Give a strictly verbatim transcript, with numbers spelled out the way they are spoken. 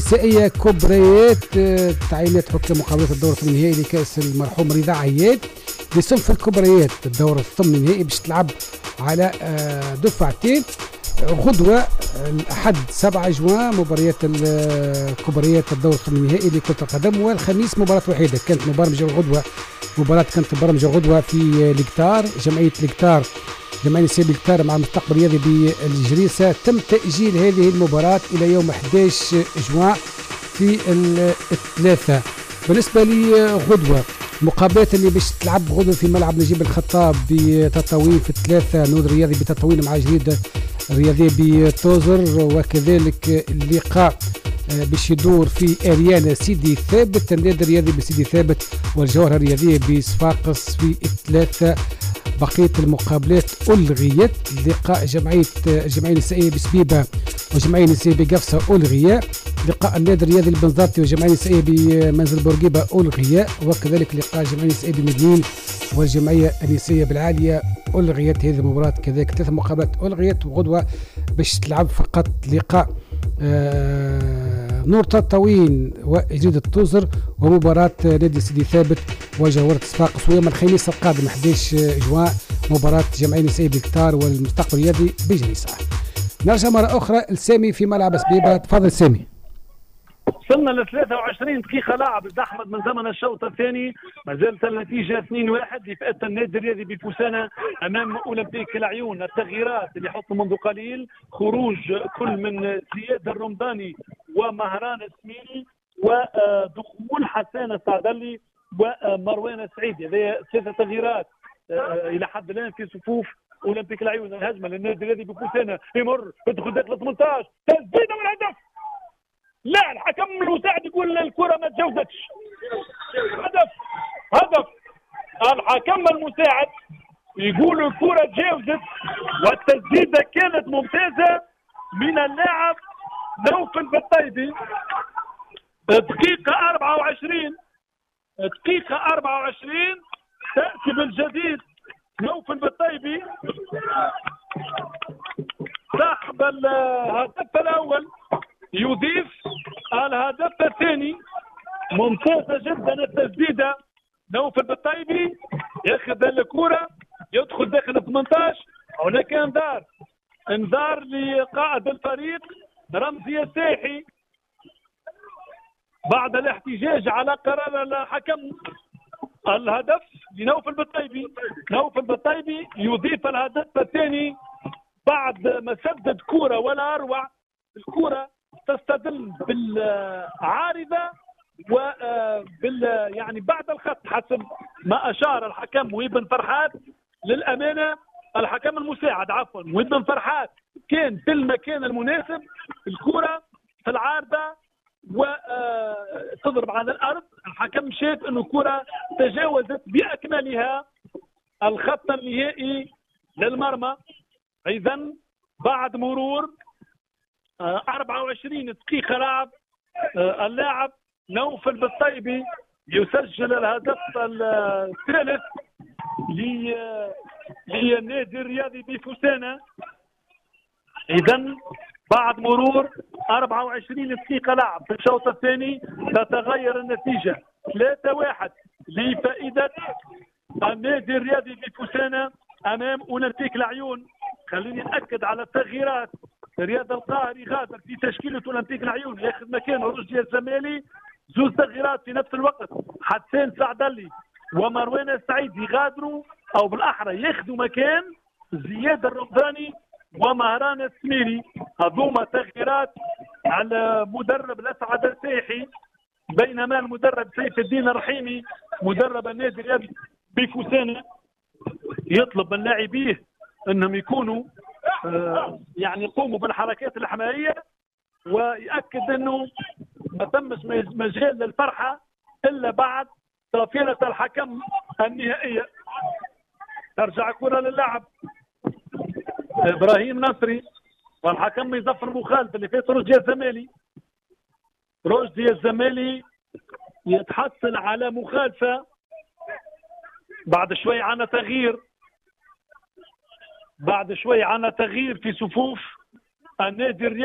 النسائية كبريات تعيينات حكام مقابلات الدور الثمانية نهائي لكأس المرحوم رضا عياد لصنف الكبريات الدور الثمانية نهائي باش تلعب على دفعتين. غدوة الأحد سبعة جوان مباريات الكبريات الدور الثمانية نهائي لكرة القدم، والخميس مباراة وحيدة كانت مبارمجة غدوة مباراة كانت مبرمجة غدوة في الكتار جمعية الكتار جمعية نسائية الكتار مع المستقبل الرياضي بالجريسة. تم تأجيل هذه المباراة إلى يوم أحد عشر جوان في الثلاثة. بالنسبة لغدوة مقابلات اللي باش تلعب غدوة في ملعب نجيب الخطاب بتطاوين في الثلاثة، نود رياضي بتطاوين مع جريدة الرياضية بتوزر، وكذلك اللقاء باش يدور في اريانا سيدي ثابت النادي الرياضي بسيدي ثابت، والجوهرة الرياضية بصفاقس في الثلاثة. بقية المقابلات ألغيت. لقاء جمعية الجمعية النسائية بسبيبة والجمعية النسائية بقفصة ألغية. لقاء النادي الرياضي البنزرتي والجمعية النسائية بمنزل بورقيبة ألغية، وكذلك لقاء الجمعية النسائية بمدينين والجمعية النسائية بالعالية ألغيت. هذه المباراة كذلك ثلاث مقابلات ألغيت، وغدوة باش تلعب فقط لقاء آه نور تطاوين وجريدة توزر، ومباراة نادي سيدي ثابت وجوهرة صفاقس. ويوم الخميس القادم أحد عشر جوان مباراة جمعية نسائية بالكتار والمستقبل الرياضي بجريسة. نرجع مرة أخرى لسامي في ملعب سبيبة. تفضل سامي. وصلنا ل ثلاثة وعشرين دقيقة لعب أحمد من زمن الشوط الثاني، ما زالت النتيجة اثنين واحد لفئة النادي الرياضي بفوسانة أمام أولمبيك العيون. التغييرات اللي حطوا منذ قليل خروج كل من زياد الرمضاني ومهران السميري ودخول حسان السعدلي ومروان السعيدي. هذه ثلاثة تغييرات إلى حد الآن في صفوف أولمبيك العيون. الهجمة للنادي الرياضي بفوسانة يمر يدخل داخل ثمانية عشر تسديدة والهدف. لا، الحكم المساعد يقول الكرة ما تجاوزتش. هدف هدف الحكم المساعد يقول الكرة تجاوزت، والتسديدة كانت ممتازة من اللاعب نوفل بالطيبي. دقيقة أربعة وعشرين دقيقة أربعة وعشرين تأتي بالجديد نوفل بالطيبي صاحب الهدف الأول يضيف الهدف الثاني. ممتازة جدا التسديدة. نوفل بالطيبي ياخذ الكرة يدخل داخل ثمانية عشر. هناك انذار انذار لقائد الفريق رمزي الساحي بعد الاحتجاج على قرار الحكم. الهدف لنوفل بالطيبي. نوفل بالطيبي يضيف الهدف الثاني بعد ما سدد كرة ولا اروع. الكرة تستدل بالعارضة وبال يعني بعد الخط حسب ما أشار الحكم وابن فرحات. للأمانة الحكم المساعد عفوا وابن فرحات كان في المكان المناسب. الكرة في العارضة وتضرب على الأرض. الحكم شاف أن الكرة تجاوزت بأكملها الخط النهائي للمرمى. إذن بعد مرور أربعة وعشرين دقيقة لعب اللاعب نوفل بالطيبي يسجل الهدف الثالث للنادي الرياضي بفوسانة. إذن بعد مرور أربعة وعشرين دقيقة لعب في الشوط الثاني تتغير النتيجة ثلاثة واحد لفائدة النادي الرياضي بفوسانة أمام أولمبيك العيون. خليني أكد على التغييرات. رياض القاهري غادر في تشكيلة أولمبيك العيون ياخذ مكانه رشدي الزمالي. زوج تغييرات في نفس الوقت حسان سعدلي ومروان السعيد يغادروا أو بالأحرى ياخذوا مكان زياد الرمضاني ومهران السميري. هذوما تغييرات على مدرب الأسعد الساحي، بينما المدرب سيف الدين الرحيمي مدرب النادي الرياضي بفوسانة يطلب من لاعبيه انهم يكونوا آه يعني يقوموا بالحركات الحمائيه، ويأكد انه ما تمش مجال للفرحه الا بعد صافره الحكم النهائيه. ترجع كره للاعب ابراهيم نصري والحكم يظفر مخالف اللي فات رشدي الزمالي. رشدي الزمالي يتحصل على مخالفه بعد شوي. عنا تغيير بعد شوي عنا تغيير في صفوف النادي الرياضي.